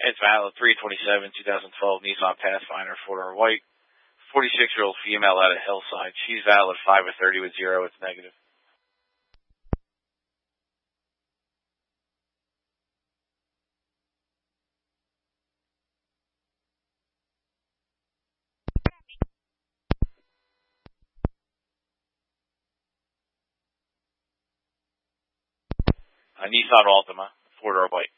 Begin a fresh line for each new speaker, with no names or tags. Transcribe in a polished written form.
It's valid 327, 2012 Nissan Pathfinder, 4-door white. 46-year-old female out of Hillside. She's valid 5 of 30 with 0. It's negative. Nissan Altima, 4-door white.